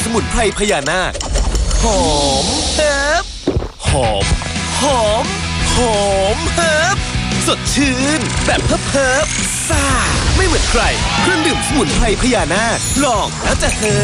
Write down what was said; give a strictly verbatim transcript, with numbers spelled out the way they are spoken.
สมุนไพรพญานาคหอมเฮิบหอมหอมหอมเฮิบสดชื่นแบบเฮิบเฮิบซ่าไม่เหมือนใครเครื่องดื่มสมุนไพรพญานาคลองแล้วจะเฮิ